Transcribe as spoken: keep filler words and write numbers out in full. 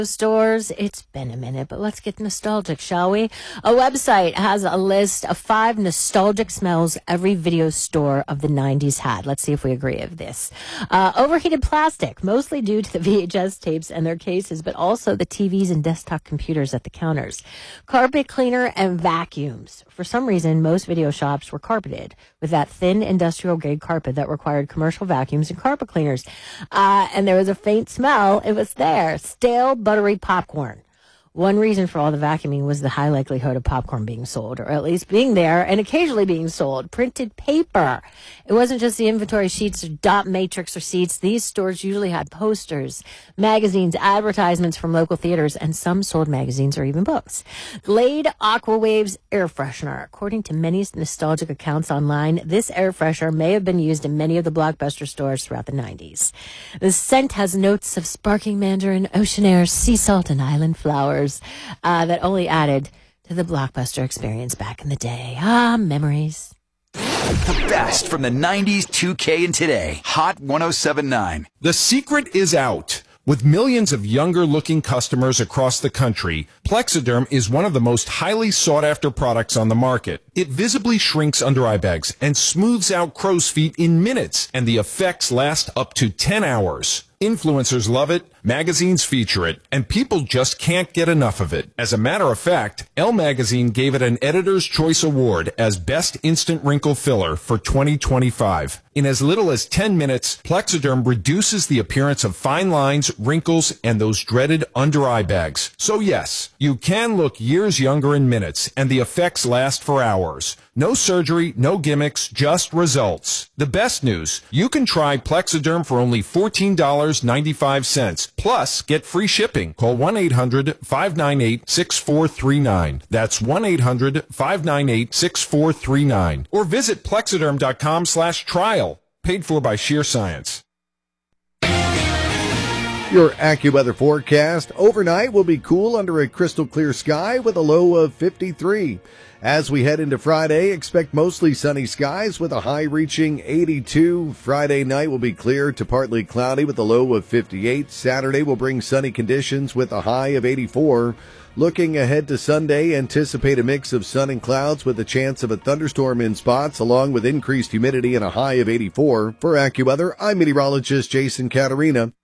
stores. It's been a minute, but let's get nostalgic, shall we? A website has a list of five nostalgic smells every video store of the nineties had. Let's see if we agree with this. Uh, overheated plastic, mostly due to the V H S tapes and their cases, but also the T Vs and desktop computers at the counters. Carpet cleaner and vacuums. For some reason, most video shops were carpeted with that thin industrial grade carpet that required commercial vacuums and carpet cleaners. Uh, and there was a faint smell. It was there. Stale, buttery popcorn. One reason for all the vacuuming was the high likelihood of popcorn being sold, or at least being there and occasionally being sold. Printed paper. It wasn't just the inventory sheets or dot matrix receipts. These stores usually had posters, magazines, advertisements from local theaters, and some sold magazines or even books. Glade Aquawaves air freshener. According to many nostalgic accounts online, this air freshener may have been used in many of the Blockbuster stores throughout the nineties. The scent has notes of sparkling mandarin, ocean air, sea salt, and island flowers. Uh, that only added to the Blockbuster experience back in the day. Ah, memories. The best from the nineties, two K, and today. Hot one oh seven point nine. The secret is out. With millions of younger-looking customers across the country, Plexiderm is one of the most highly sought-after products on the market. It visibly shrinks under-eye bags and smooths out crow's feet in minutes, and the effects last up to ten hours. Influencers love it, magazines feature it, and people just can't get enough of it. As a matter of fact, Elle Magazine gave it an Editor's Choice Award as Best Instant Wrinkle Filler for twenty twenty-five. In as little as ten minutes, Plexiderm reduces the appearance of fine lines, wrinkles, and those dreaded under-eye bags. So yes, you can look years younger in minutes, and the effects last for hours. No surgery, no gimmicks, just results. The best news, you can try Plexiderm for only fourteen dollars and ninety-five cents. Plus, get free shipping. Call one eight hundred, five nine eight, six four three nine. That's one eight hundred, five nine eight, six four three nine. Or visit plexiderm.com slash trial. Paid for by Sheer Science. Your AccuWeather forecast. Overnight will be cool under a crystal clear sky with a low of fifty-three. As we head into Friday, expect mostly sunny skies with a high reaching eighty-two. Friday night will be clear to partly cloudy with a low of fifty-eight. Saturday will bring sunny conditions with a high of eighty-four. Looking ahead to Sunday, anticipate a mix of sun and clouds with a chance of a thunderstorm in spots, along with increased humidity and a high of eighty-four. For AccuWeather, I'm meteorologist Jason Caterina.